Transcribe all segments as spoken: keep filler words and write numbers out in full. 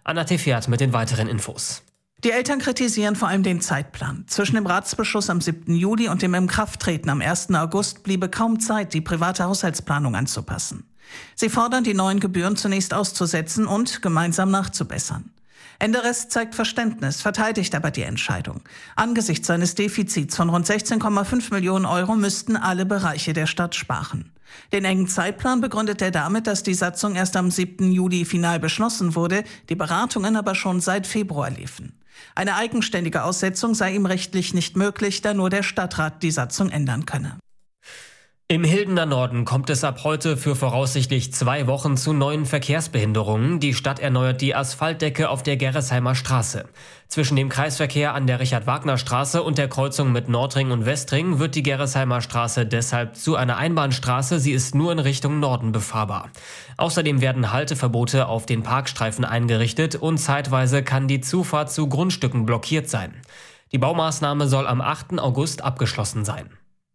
Anna Teffiat mit den weiteren Infos. Die Eltern kritisieren vor allem den Zeitplan. Zwischen dem Ratsbeschluss am siebten Juli und dem Inkrafttreten am ersten August bliebe kaum Zeit, die private Haushaltsplanung anzupassen. Sie fordern, die neuen Gebühren zunächst auszusetzen und gemeinsam nachzubessern. Enderes zeigt Verständnis, verteidigt aber die Entscheidung. Angesichts seines Defizits von rund sechzehn Komma fünf Millionen Euro müssten alle Bereiche der Stadt sparen. Den engen Zeitplan begründet er damit, dass die Satzung erst am siebten Juli final beschlossen wurde, die Beratungen aber schon seit Februar liefen. Eine eigenständige Aussetzung sei ihm rechtlich nicht möglich, da nur der Stadtrat die Satzung ändern könne. Im Hildener Norden kommt es ab heute für voraussichtlich zwei Wochen zu neuen Verkehrsbehinderungen. Die Stadt erneuert die Asphaltdecke auf der Gerresheimer Straße. Zwischen dem Kreisverkehr an der Richard-Wagner-Straße und der Kreuzung mit Nordring und Westring wird die Gerresheimer Straße deshalb zu einer Einbahnstraße. Sie ist nur in Richtung Norden befahrbar. Außerdem werden Halteverbote auf den Parkstreifen eingerichtet und zeitweise kann die Zufahrt zu Grundstücken blockiert sein. Die Baumaßnahme soll am achten August abgeschlossen sein.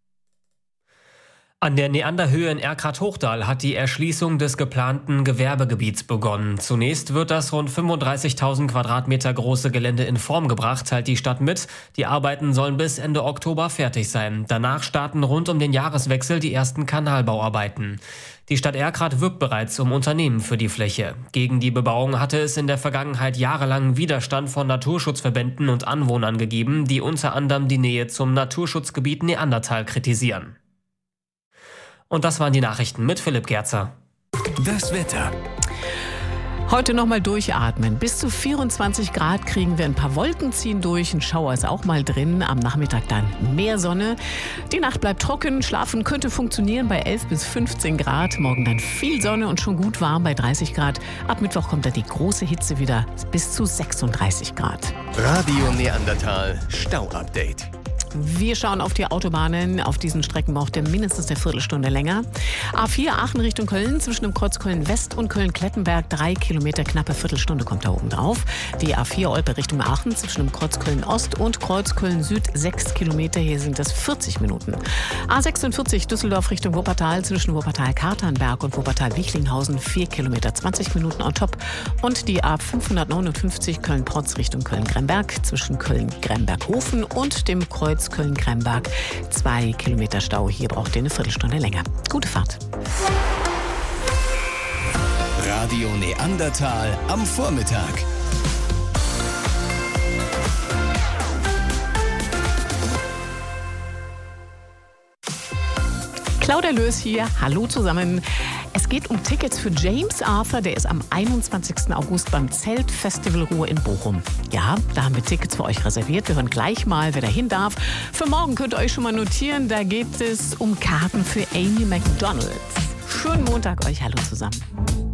An der Neanderhöhe in Erkrath-Hochdal hat die Erschließung des geplanten Gewerbegebiets begonnen. Zunächst wird das rund fünfunddreißigtausend Quadratmeter große Gelände in Form gebracht, teilt die Stadt mit. Die Arbeiten sollen bis Ende Oktober fertig sein. Danach starten rund um den Jahreswechsel die ersten Kanalbauarbeiten. Die Stadt Erkrath wirbt bereits um Unternehmen für die Fläche. Gegen die Bebauung hatte es in der Vergangenheit jahrelang Widerstand von Naturschutzverbänden und Anwohnern gegeben, die unter anderem die Nähe zum Naturschutzgebiet Neandertal kritisieren. Und das waren die Nachrichten mit Philipp Gerzer. Das Wetter. Heute nochmal durchatmen. Bis zu vierundzwanzig Grad kriegen wir, ein paar Wolken ziehen durch. Ein Schauer ist auch mal drin. Am Nachmittag dann mehr Sonne. Die Nacht bleibt trocken. Schlafen könnte funktionieren bei elf bis fünfzehn Grad. Morgen dann viel Sonne und schon gut warm bei dreißig Grad. Ab Mittwoch kommt dann die große Hitze wieder bis zu sechsunddreißig Grad. Radio Neandertal Stau-Update. Wir schauen auf die Autobahnen. Auf diesen Strecken braucht ihr mindestens eine Viertelstunde länger. A vier Aachen Richtung Köln, zwischen dem Kreuz Köln-West und Köln-Klettenberg, drei Kilometer, knappe Viertelstunde kommt da oben drauf. Die A vier Olpe Richtung Aachen, zwischen dem Kreuz Köln-Ost und Kreuz Köln-Süd, sechs Kilometer, hier sind es vierzig Minuten. A sechsundvierzig Düsseldorf Richtung Wuppertal, zwischen Wuppertal-Katernberg und Wuppertal-Wichlinghausen, vier Kilometer, zwanzig Minuten on top. Und die A fünfhundertneunundfünfzig Köln-Protz Richtung Köln-Gremberg, zwischen Köln-Gremberg-Hofen und dem Kreuz Köln-Gremberg, zwei Kilometer Stau. Hier braucht ihr eine Viertelstunde länger. Gute Fahrt. Radio Neandertal am Vormittag. Claudia Löß hier. Hallo zusammen. Es geht um Tickets für James Arthur. Der ist am einundzwanzigsten August beim Zeltfestival Ruhr in Bochum. Ja, da haben wir Tickets für euch reserviert. Wir hören gleich mal, wer da hin darf. Für morgen könnt ihr euch schon mal notieren. Da geht es um Karten für Amy Macdonald. Schönen Montag euch. Hallo zusammen.